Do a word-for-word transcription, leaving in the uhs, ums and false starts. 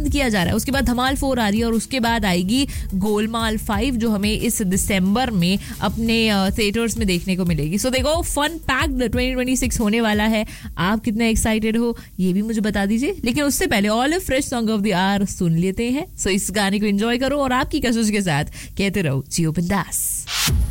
बंद किया जा रहा है. उसके बाद धमाल फोर आ रही है और उसके बाद आएगी गोलमाल फाइव जो हमें इस दिसंबर में अपने थिएटर्स में देखने को मिलेगी. सो देखो fun packed twenty twenty six होने वाला है. आप कितने एक्साइटेड हो ये भी मुझे बता दीजिए. लेकिन उससे पहले all a fresh song of the our सुन लेते हैं. सो इस गाने को एंजॉय करो और आपकी कसौटी के साथ कहते रहो जियो बिंदास.